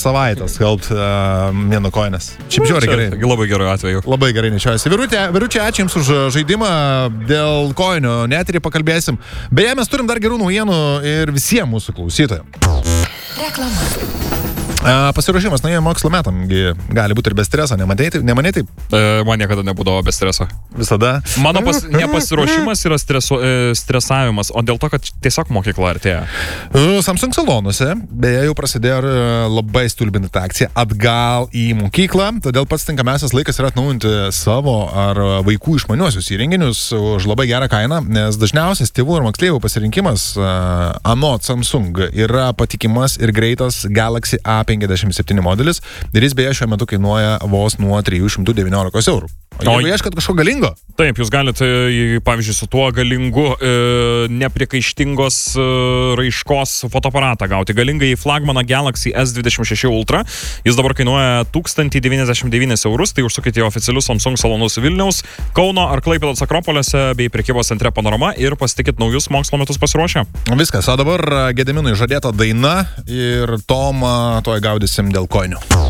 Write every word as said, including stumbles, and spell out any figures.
savaitę skalbt uh, mėno koinės. Šiaip žiūrė gerai. Labai gerai atveju. Labai gerai nešiojasi. Virutė, Virutė, ačiū Jums už žaidimą dėl koinio. Neterį pakalbėsim. Beje, mes turim dar gerų naujienų ir visiems mūsų klausytojams. Reklama. Pasiruošimas naujiem mokslo metam gali būti ir be streso, nemanai taip? E, man niekada nebūdavo be streso. Visada? Mano pas, nepasiruošimas yra stresu, e, stresavimas, o dėl to, kad tiesiog mokykla artėja. Samsung salonuose, beje, jau prasidėjo labai stulbinta akcija atgal į mokyklą, todėl pats tinkamiausias laikas yra atnaujinti savo ar vaikų išmaniuosius įrenginius už labai gerą kainą, nes dažniausias tėvų ir moksleivių pasirinkimas anot Samsung yra patikimas ir greitas Galaxy A penkiasdešimt septyni modelis ir jis beje šiuo metu kainuoja vos nuo trijų šimtų devyniolikos eurų. O jeigu ieškat kažko galingo? Taip, jūs galite, pavyzdžiui, su tuo galingu e, nepriekaištingos e, raiškos fotoaparatą gauti. Galingai flagmaną Galaxy S dvidešimt šeši Ultra. Jis dabar kainuoja tūkstantį devyniasdešimt devynis eurus, tai užsukite į oficialius Samsung salonus Vilniaus, Kauno ar Klaipėdos Akropoliuose bei prekybos centre Panorama ir pasitikit naujus mokslo metus pasiruošę. Viskas, o dabar Gediminui žadėta daina ir Tomą toj gaudysim dėl koinių.